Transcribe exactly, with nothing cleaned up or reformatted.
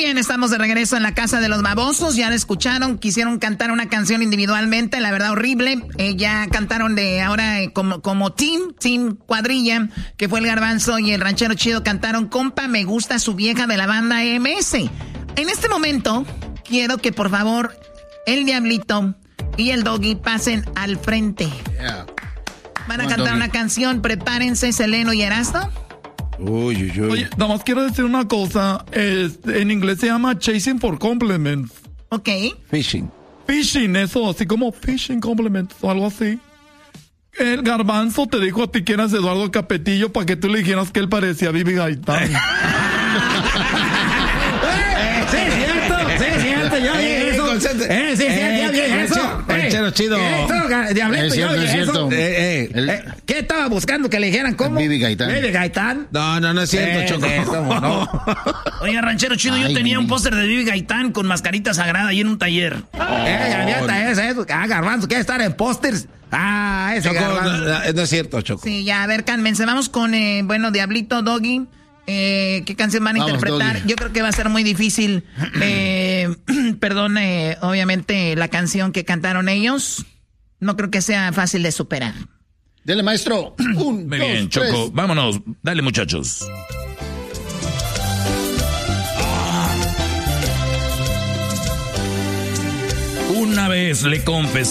bien, estamos de regreso en la casa de los babosos. Ya la escucharon, quisieron cantar una canción individualmente, la verdad horrible. Eh, ya cantaron de ahora eh, como, como team, team cuadrilla, que fue el Garbanzo y el Ranchero Chido cantaron Compa, me gusta su vieja de la banda E M S. En este momento, quiero que por favor el Diablito y el Doggy pasen al frente. Yeah. Van a cantar una canción, prepárense, Seleno y Erasto. Uy, uy, uy. Oye, nada más quiero decir una cosa. Es, en inglés se llama Chasing for Compliments. Ok. Fishing. Fishing, eso, así como Fishing Compliments o algo así. El Garbanzo te dijo a ti que eras Eduardo Capetillo para que tú le dijeras que él parecía a Vivi Gaitán. Sí, es cierto, sí, es cierto, yo dije eso. Eh, sí, es cierto, yo dije eso. Ranchero Chido. Diablito, yo dije eso. Eh, eh, eh, ¿Qué estaba buscando que le dijeran cómo? Vivi Gaitán. Vivi Gaitán. No, no, no es cierto, eh, Choco. Eh, ¿cómo no? Oye, Ranchero Chido, Ay, yo tenía mi... un póster de Vivi Gaitán con mascarita sagrada ahí en un taller. Eh, ya, ya está eso, eso. Ah, Garbanzo, ¿quieres estar en pósters? Ah, ese Choco, Garbanzo. no, no es cierto, Choco. Sí, ya, a ver, cálmense. Vamos con, eh, bueno, Diablito, Doggy. Eh, ¿Qué canción van a Vamos, interpretar? Doggy. Yo creo que va a ser muy difícil. Eh, perdón, eh, obviamente, la canción que cantaron ellos. No creo que sea fácil de superar. Dele, maestro. Un, Muy dos, bien, tres. Choco. Vámonos. Dale, muchachos. Una vez le confesé